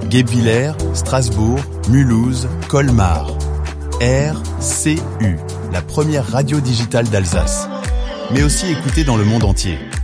Guebwiller, Strasbourg, Mulhouse, Colmar. RCU, la première radio digitale d'Alsace. Mais aussi écoutée dans le monde entier.